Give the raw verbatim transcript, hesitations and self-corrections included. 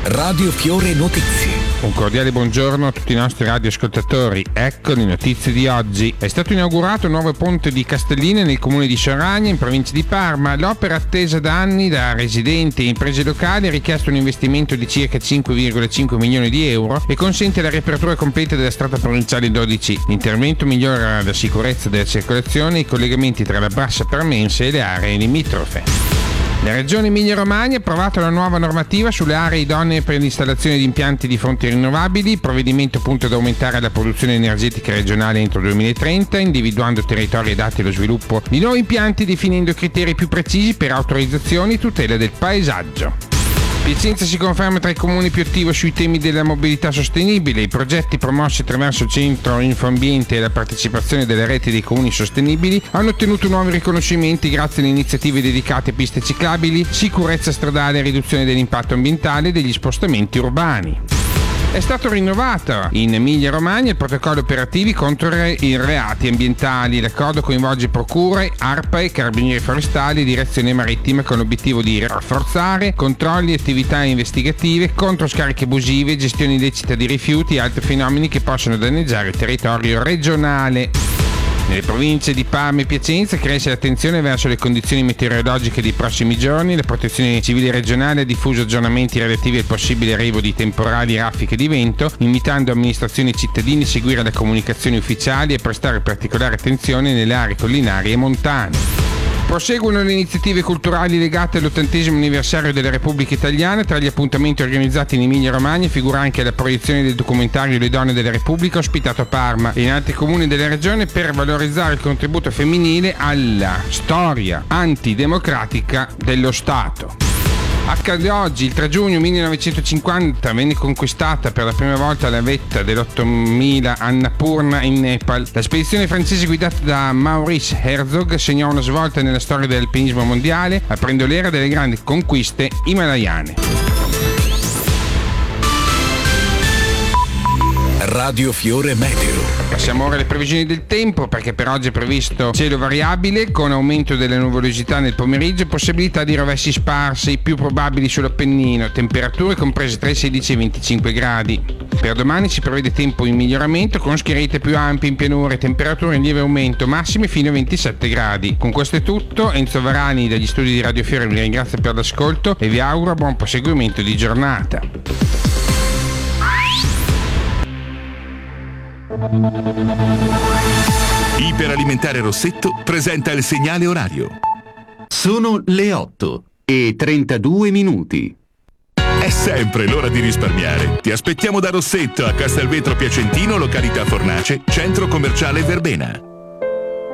Radio Fiore Notizie. Un cordiale buongiorno a tutti i nostri radioascoltatori. Ecco le notizie di oggi. È stato inaugurato il nuovo ponte di Castelline nel comune di Soragna, in provincia di Parma. L'opera, attesa da anni da residenti e imprese locali, ha richiesto un investimento di circa cinque virgola cinque milioni di euro e consente la riapertura completa della strada provinciale dodici. L'intervento migliora la sicurezza della circolazione e i collegamenti tra la Brassa Parmense e le aree limitrofe. La Regione Emilia-Romagna ha approvato la nuova normativa sulle aree idonee per l'installazione di impianti di fonti rinnovabili. Il provvedimento punta ad aumentare la produzione energetica regionale entro il duemilatrenta, individuando territori adatti allo sviluppo di nuovi impianti, definendo criteri più precisi per autorizzazioni e tutela del paesaggio. Piacenza si conferma tra i comuni più attivi sui temi della mobilità sostenibile. I progetti promossi attraverso il Centro Infoambiente e la partecipazione delle reti dei comuni sostenibili hanno ottenuto nuovi riconoscimenti grazie alle iniziative dedicate a piste ciclabili, sicurezza stradale e riduzione dell'impatto ambientale e degli spostamenti urbani. È stato rinnovato in Emilia-Romagna il protocollo operativi contro i reati ambientali. L'accordo coinvolge procure, ARPA e Carabinieri Forestali e Direzione Marittima, con l'obiettivo di rafforzare controlli e attività investigative contro scariche abusive, gestione illecita di rifiuti e altri fenomeni che possono danneggiare il territorio regionale. Nelle province di Parma e Piacenza cresce l'attenzione verso le condizioni meteorologiche dei prossimi giorni. La Protezione Civile regionale ha diffuso aggiornamenti relativi al possibile arrivo di temporali e raffiche di vento, invitando amministrazioni e cittadini a seguire le comunicazioni ufficiali e prestare particolare attenzione nelle aree collinari e montane. Proseguono le iniziative culturali legate all'ottantesimo anniversario della Repubblica Italiana. Tra gli appuntamenti organizzati in Emilia-Romagna figura anche la proiezione del documentario Le donne della Repubblica, ospitato a Parma e in altri comuni della regione, per valorizzare il contributo femminile alla storia antidemocratica dello Stato. Accade oggi, il tre giugno millenovecentocinquanta, venne conquistata per la prima volta la vetta dell'ottomila Annapurna in Nepal. La spedizione francese guidata da Maurice Herzog segnò una svolta nella storia dell'alpinismo mondiale, aprendo l'era delle grandi conquiste himalayane. Radio Fiore Meteo. Passiamo ora alle previsioni del tempo, perché per oggi è previsto cielo variabile con aumento della nuvolosità nel pomeriggio e possibilità di rovesci sparsi, più probabili sull'Appennino, temperature comprese tra i sedici e i venticinque gradi. Per domani si prevede tempo in miglioramento con schiarite più ampie in pianura e temperature in lieve aumento, massime fino a ventisette gradi. Con questo è tutto, Enzo Varani dagli studi di Radio Fiore vi ringrazio per l'ascolto e vi auguro buon proseguimento di giornata. Iperalimentare Rossetto presenta il segnale orario. Sono le otto e trentadue minuti. È sempre l'ora di risparmiare. Ti aspettiamo da Rossetto a Castelvetro Piacentino, località Fornace, centro commerciale Verbena.